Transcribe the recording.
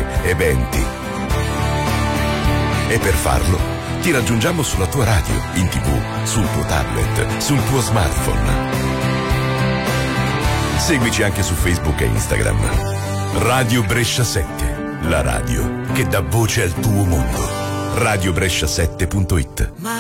eventi. E per farlo ti raggiungiamo sulla tua radio, in TV, sul tuo tablet, sul tuo smartphone. Seguici anche su Facebook e Instagram. Radio Brescia 7, la radio che dà voce al tuo mondo. radiobrescia7.it